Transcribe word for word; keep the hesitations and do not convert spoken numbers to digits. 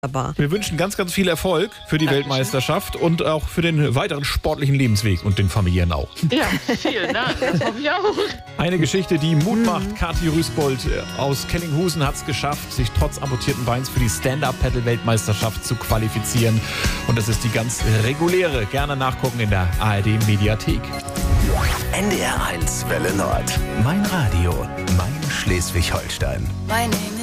Wir wünschen ganz, ganz viel Erfolg für die Dankeschön. Weltmeisterschaft und auch für den weiteren sportlichen Lebensweg und den familiären auch. Ja, vielen Dank, das hoffe ich auch. Eine Geschichte, die Mut macht. Kathi Rüßbold aus Kellinghusen hat es geschafft, sich trotz amputierten Beins für die Stand-Up-Paddle-Weltmeisterschaft zu qualifizieren. Und das ist die ganz reguläre. Gerne nachgucken in der A R D-Mediathek. N D R eins Welle Nord. Mein Radio, mein Schleswig-Holstein. My name